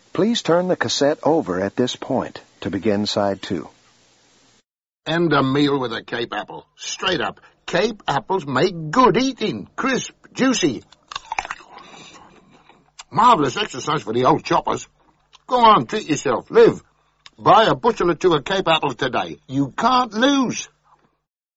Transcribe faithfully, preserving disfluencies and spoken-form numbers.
Please turn the cassette over at this point to begin side two. And a meal with a Cape apple. Straight up. Cape apples make good eating. Crisp, juicy. Marvellous exercise for the old choppers. Go on, treat yourself. Live. Buy a bushel or two of Cape apples today. You can't lose.